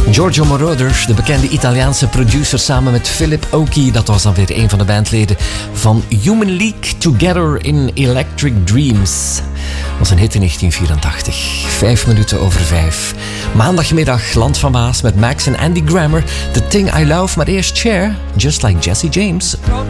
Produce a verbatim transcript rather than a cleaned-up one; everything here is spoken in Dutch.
Giorgio Moroder, de bekende Italiaanse producer, samen met Philip Oakey. Dat was dan weer een van de bandleden van Human League, Together in Electric Dreams. Dat was een hit in negentien vierentachtig. Vijf minuten over vijf. Maandagmiddag, Land van Maas met Max en Andy Grammer. The Thing I Love, maar eerst Cher, Just Like Jesse James.